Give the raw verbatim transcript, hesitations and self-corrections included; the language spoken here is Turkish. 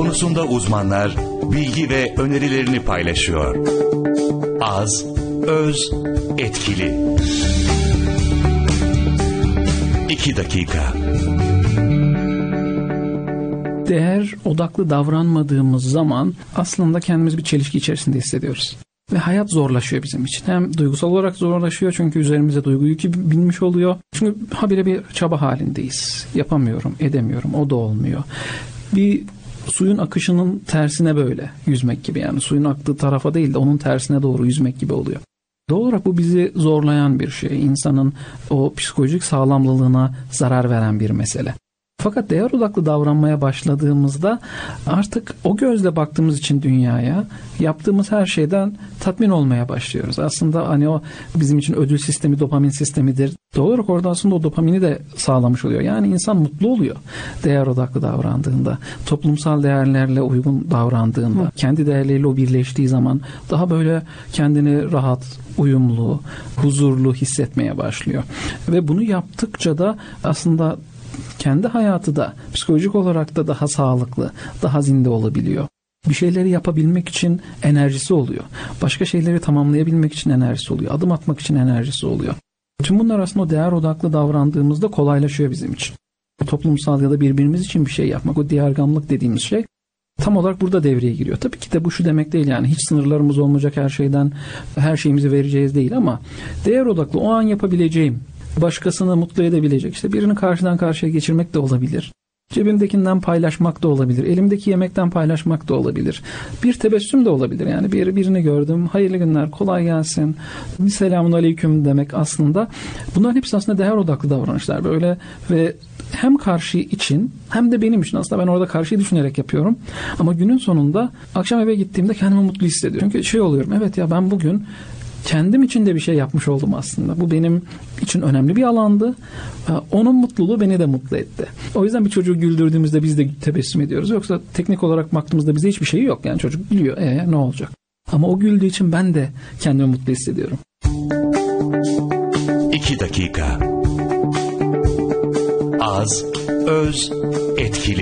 konusunda uzmanlar bilgi ve önerilerini paylaşıyor. Az, öz, etkili. İki dakika. Değer odaklı davranmadığımız zaman aslında kendimizi bir çelişki içerisinde hissediyoruz. Ve hayat zorlaşıyor bizim için. Hem duygusal olarak zorlaşıyor çünkü üzerimize duygu yükü binmiş oluyor. Çünkü habire bir çaba halindeyiz. Yapamıyorum, edemiyorum, o da olmuyor. Bir suyun akışının tersine böyle yüzmek gibi, yani suyun aktığı tarafa değil de onun tersine doğru yüzmek gibi oluyor. Doğal olarak bu bizi zorlayan bir şey. İnsanın o psikolojik sağlamlılığına zarar veren bir mesele. Fakat değer odaklı davranmaya başladığımızda artık o gözle baktığımız için dünyaya, yaptığımız her şeyden tatmin olmaya başlıyoruz. Aslında hani o bizim için ödül sistemi, dopamin sistemidir. Doğal olarak orada aslında o dopamini de sağlamış oluyor. Yani insan mutlu oluyor değer odaklı davrandığında, toplumsal değerlerle uygun davrandığında, Hı. kendi değerleriyle o birleştiği zaman daha böyle kendini rahat, uyumlu, huzurlu hissetmeye başlıyor. Ve bunu yaptıkça da aslında kendi hayatı da psikolojik olarak da daha sağlıklı, daha zinde olabiliyor. Bir şeyleri yapabilmek için enerjisi oluyor. Başka şeyleri tamamlayabilmek için enerjisi oluyor. Adım atmak için enerjisi oluyor. Tüm bunlar aslında o değer odaklı davrandığımızda kolaylaşıyor bizim için. Toplumsal ya da birbirimiz için bir şey yapmak, o diyargamlık dediğimiz şey tam olarak burada devreye giriyor. Tabii ki de bu şu demek değil, yani hiç sınırlarımız olmayacak, her şeyden her şeyimizi vereceğiz değil, ama değer odaklı o an yapabileceğim, başkasını mutlu edebilecek, işte birini karşıdan karşıya geçirmek de olabilir. Cebimdekinden paylaşmak da olabilir. Elimdeki yemekten paylaşmak da olabilir. Bir tebessüm de olabilir. Yani bir, birini gördüm, hayırlı günler, kolay gelsin, bir selamun aleyküm demek aslında. Bunların hepsi aslında değer odaklı davranışlar. Böyle ve hem karşı için hem de benim için, aslında ben orada karşıyı düşünerek yapıyorum. Ama günün sonunda akşam eve gittiğimde kendimi mutlu hissediyorum. Çünkü şey oluyorum, evet ya ben bugün kendim için de bir şey yapmış oldum aslında. Bu benim için önemli bir alandı. Onun mutluluğu beni de mutlu etti. O yüzden bir çocuğu güldürdüğümüzde biz de tebessüm ediyoruz. Yoksa teknik olarak baktığımızda bize hiçbir şey yok. Yani çocuk gülüyor. E ne olacak? Ama o güldüğü için ben de kendimi mutlu hissediyorum. İki dakika. Az, öz, etkili.